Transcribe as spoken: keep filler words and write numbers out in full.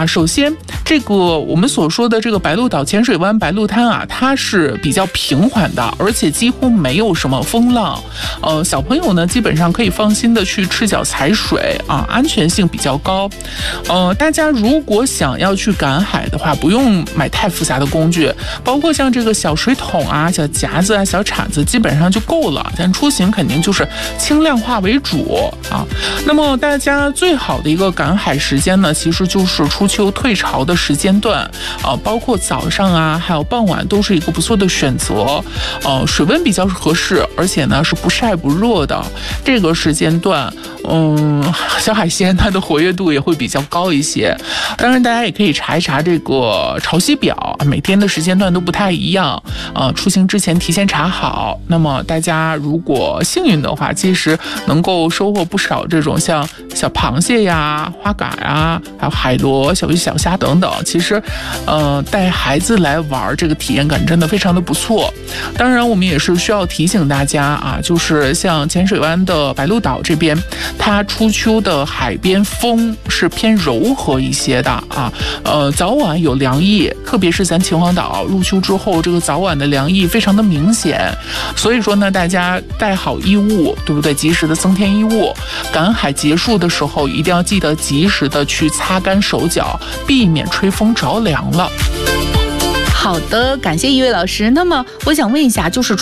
啊，首先这个我们所说的这个白鹭岛浅水湾白鹭滩啊，它是比较平缓的，而且几乎没有什么风浪。呃，小朋友呢基本上可以放心的去赤脚踩水啊，安全性比较高。呃，大家如果想要去赶海的话，不用买太复杂的工具，包括像这个小水桶啊、小夹子啊、小铲子，基本上就够了。咱出行肯定就是轻量化为主啊。那么大家最好的一个赶海时间呢，其实就是初秋退潮的时间段啊，包括早上啊，还有傍晚都是一个不错的选择。呃，水温比较合适，而且呢是不晒不热的这个时间段，嗯，小海鲜它的活跃度也会比较高一些。当然，大家也可以查一查这个潮汐表，每天的时间段都不太一样，呃，出行之前提前查好。那么大家如果幸运的话，其实能够收获不少这种像小螃蟹呀、花蛤呀，还有海螺、小鱼小虾等等。其实，呃，带孩子来玩，这个体验感真的非常的不错。当然，我们也是需要提醒大家啊，就是像浅水湾的白鹭岛这边，它初秋的海边风是偏柔和一些的啊，呃，早晚有凉意，特别是咱秦皇岛入秋之后，这个早晚的凉意非常的明显。所以说呢，大家带好衣物，对不对？及时的增添衣物。赶海结束的时候，一定要记得及时的去擦干手脚，避免吹风着凉了。 好的，感谢一位老师。那么我想问一下，就是